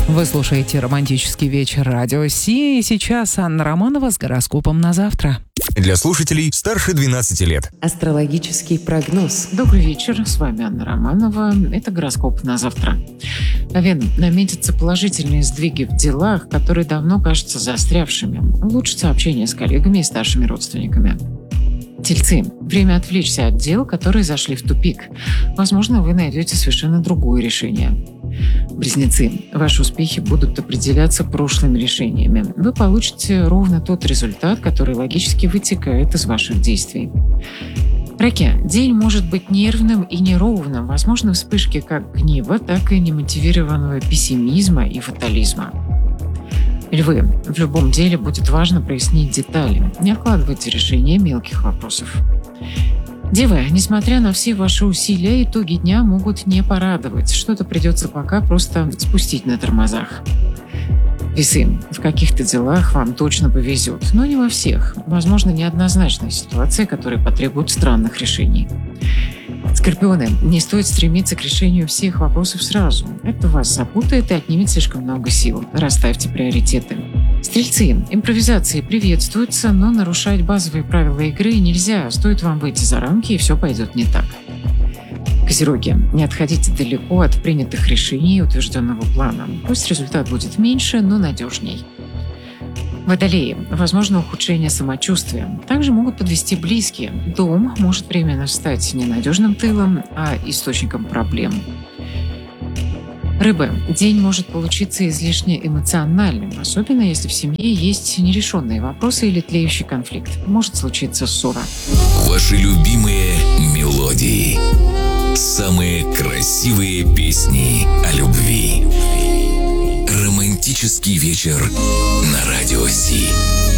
Вы слушаете «Романтический вечер» радио Си, и сейчас Анна Романова с гороскопом на завтра. Для слушателей старше 12 лет. Астрологический прогноз. Добрый вечер, с вами Анна Романова. Это гороскоп на завтра. Овен, наметятся положительные сдвиги в делах, которые давно кажутся застрявшими. Улучшится общение с коллегами и старшими родственниками. Тельцы, время отвлечься от дел, которые зашли в тупик. Возможно, вы найдете совершенно другое решение. Близнецы, ваши успехи будут определяться прошлыми решениями. Вы получите ровно тот результат, который логически вытекает из ваших действий. Раки, день может быть нервным и неровным. Возможны вспышки как гнева, так и немотивированного пессимизма и фатализма. Львы, в любом деле будет важно прояснить детали. Не откладывайте решение мелких вопросов. Девы, несмотря на все ваши усилия, итоги дня могут не порадовать. Что-то придется пока просто спустить на тормозах. Весы, в каких-то делах вам точно повезет, но не во всех. Возможно, неоднозначная ситуация, которая потребует странных решений. Скорпионы, не стоит стремиться к решению всех вопросов сразу. Это вас запутает и отнимет слишком много сил. Расставьте приоритеты. Стрельцы, импровизации приветствуются, но нарушать базовые правила игры нельзя. Стоит вам выйти за рамки, и все пойдет не так. Козероги, не отходите далеко от принятых решений и утвержденного плана. Пусть результат будет меньше, но надежней. Водолеи, возможно ухудшение самочувствия. Также могут подвести близкие. Дом может временно стать ненадежным тылом, а источником проблем. Рыбы, день может получиться излишне эмоциональным, особенно если в семье есть нерешенные вопросы или тлеющий конфликт. Может случиться ссора. Ваши любимые мелодии. Самые красивые песни о любви. Романтический вечер на радио Си.